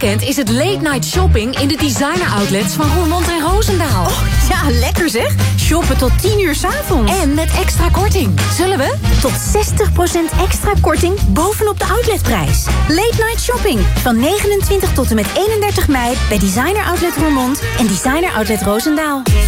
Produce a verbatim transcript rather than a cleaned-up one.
weekend is het late night shopping in de designer outlets van Roermond en Roosendaal. Oh, ja, lekker zeg. Shoppen tot tien uur 's avonds. En met extra korting. Zullen we? Tot zestig procent extra korting bovenop de outletprijs. Late night shopping van negenentwintig tot en met eenendertig mei bij Designer Outlet Roermond en Designer Outlet Roosendaal.